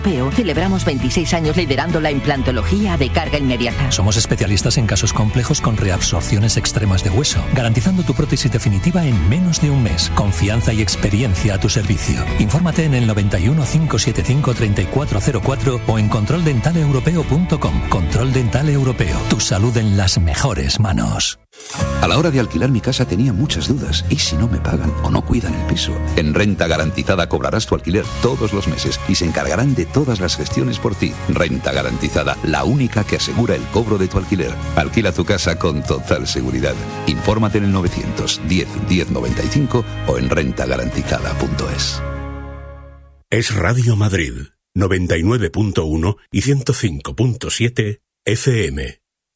Celebramos 26 años liderando la implantología de carga inmediata. Somos especialistas en casos complejos con reabsorciones extremas de hueso, garantizando tu prótesis definitiva en menos de un mes. Confianza y experiencia a tu servicio. Infórmate en el 91 575 3404 o en controldentaleeuropeo.com. Control Dental Europeo. Tu salud en las mejores manos. A la hora de alquilar mi casa tenía muchas dudas. ¿Y si no me pagan o no cuidan el piso? En Renta Garantizada cobrarás tu alquiler todos los meses y se encargarán de todas las gestiones por ti. Renta Garantizada, la única que asegura el cobro de tu alquiler. Alquila tu casa con total seguridad. Infórmate en el 910 1095 o en rentagarantizada.es. Es Radio Madrid, 99.1 y 105.7 FM.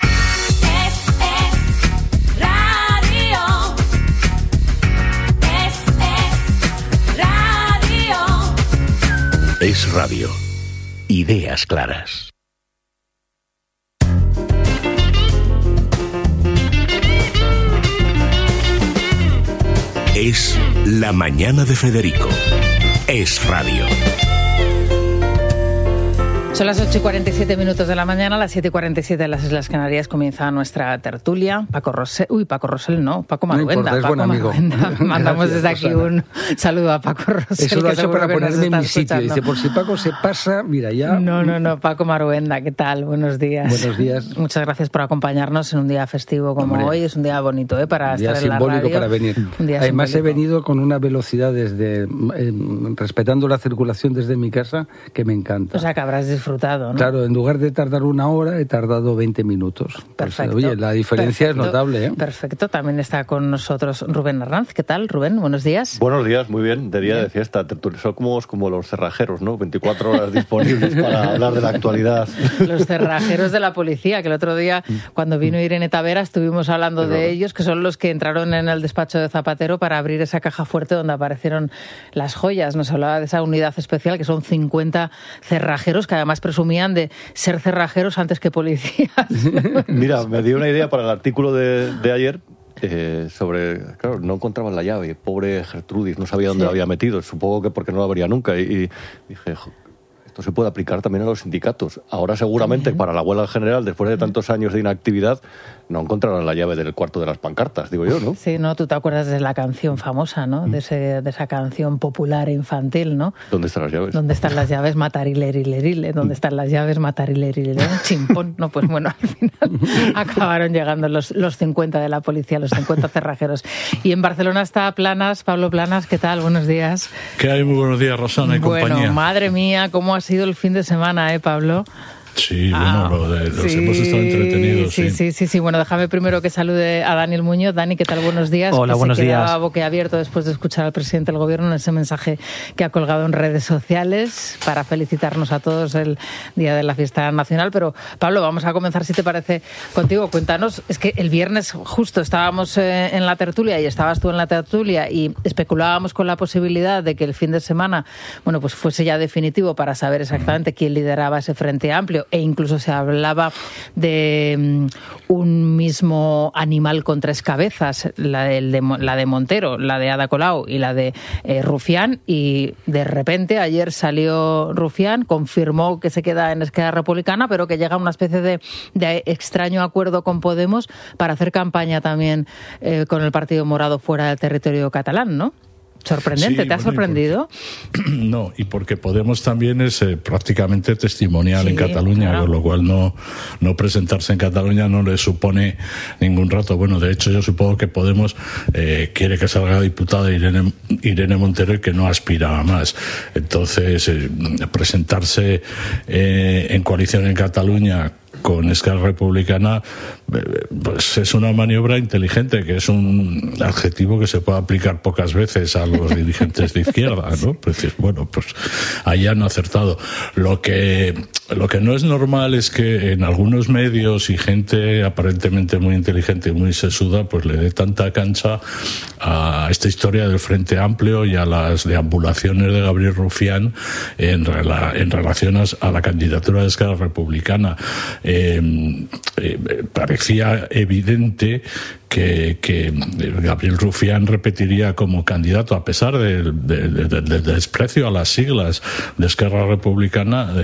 Es radio. Ideas claras. Es la mañana de Federico. Es radio. Son las 8:47 de la mañana, las 7:47 de las Islas Canarias. Comienza nuestra tertulia. Paco Rosell no, Paco Maruenda. No importa, es buen amigo. Mandamos desde aquí un saludo a Paco Rosell. Eso lo ha hecho para ponerme en mi sitio. Dice, por si Paco se pasa, mira ya. No, Paco Maruenda, ¿qué tal? Buenos días. Buenos días. Muchas gracias por acompañarnos en un día festivo como hoy. Es un día bonito, para estar en la radio. Un día simbólico para venir. Además simbólico. He venido con una velocidad respetando la circulación desde mi casa que me encanta. O sea, que habrás disfrutado, ¿no? Claro, en lugar de tardar una hora, he tardado 20 minutos. Perfecto. Pues, oye, la diferencia es notable, ¿eh? Perfecto. También está con nosotros Rubén Arranz. ¿Qué tal, Rubén? Buenos días. Buenos días, muy bien. De día de fiesta. Somos como los cerrajeros, ¿no? 24 horas disponibles para hablar de la actualidad. Los cerrajeros de la policía, que el otro día, cuando vino Irene Tavera, estuvimos hablando de ellos, que son los que entraron en el despacho de Zapatero para abrir esa caja fuerte donde aparecieron las joyas. Nos hablaba de esa unidad especial, que son 50 cerrajeros, que además presumían de ser cerrajeros antes que policías. Mira, me dio una idea para el artículo de ayer sobre, claro, no encontraban la llave, pobre Gertrudis, no sabía dónde la había metido, supongo que porque no la abría nunca, y dije, esto se puede aplicar también a los sindicatos. Ahora seguramente para la huelga general, después de tantos años de inactividad, no encontrarán la llave del cuarto de las pancartas, digo yo, ¿no? Sí, ¿no? Tú te acuerdas de la canción famosa, ¿no? De esa canción popular e infantil, ¿no? ¿Dónde están las llaves? ¿Dónde están las llaves? Matarilerile. ¿Dónde están las llaves? Matarilerile. Chimpón. No, pues bueno, al final acabaron llegando los 50 de la policía, los 50 cerrajeros. Y en Barcelona está Planas, Pablo Planas, ¿qué tal? Buenos días. ¿Qué hay? Muy buenos días, Rosana y compañía. Bueno, madre mía, cómo ha sido el fin de semana, Pablo? Sí, bueno, los hemos estado entretenidos. Sí. Bueno, déjame primero que salude a Daniel Muñoz. Dani, ¿qué tal? Buenos días. Hola, buenos días. Se quedaba boquiabierto después de escuchar al presidente del Gobierno en ese mensaje que ha colgado en redes sociales para felicitarnos a todos el día de la fiesta nacional. Pero, Pablo, vamos a comenzar, si te parece, contigo. Cuéntanos, es que el viernes justo estábamos en la tertulia y estabas tú en la tertulia y especulábamos con la posibilidad de que el fin de semana, bueno, pues fuese ya definitivo para saber exactamente quién lideraba ese Frente Amplio, e incluso se hablaba de un mismo animal con tres cabezas, la de Montero, la de Ada Colau y la de Rufián, y de repente ayer salió Rufián, confirmó que se queda en Esquerra Republicana, pero que llega a una especie de extraño acuerdo con Podemos para hacer campaña también con el Partido Morado fuera del territorio catalán, ¿no? Sorprendente, sí, ¿te ha sorprendido? No, y porque Podemos también es prácticamente testimonial en Cataluña, claro. Con lo cual no presentarse en Cataluña no le supone ningún reto. Bueno, de hecho yo supongo que Podemos quiere que salga diputada Irene Montero y que no aspira a más. Entonces, presentarse en coalición en Cataluña con Esquerra Republicana, pues es una maniobra inteligente, que es un adjetivo que se puede aplicar pocas veces a los dirigentes de izquierda, ¿no? Pues bueno, pues ahí han acertado. Lo que Lo que no es normal es que en algunos medios y gente aparentemente muy inteligente y muy sesuda pues le dé tanta cancha a esta historia del Frente Amplio y a las deambulaciones de Gabriel Rufián en relación a la candidatura de Esquerra Republicana. Parecía evidente que Gabriel Rufián repetiría como candidato, a pesar del desprecio a las siglas de Esquerra Republicana,